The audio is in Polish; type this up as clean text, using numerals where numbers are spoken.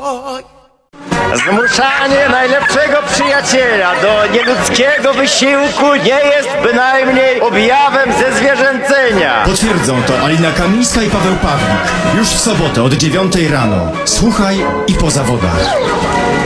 Zmuszanie najlepszego przyjaciela do nieludzkiego wysiłku nie jest bynajmniej objawem zezwierzęcenia. Potwierdzą to Alina Kamińska i Paweł Pawlik. Już w sobotę od 9 rano. Słuchaj i po zawodach.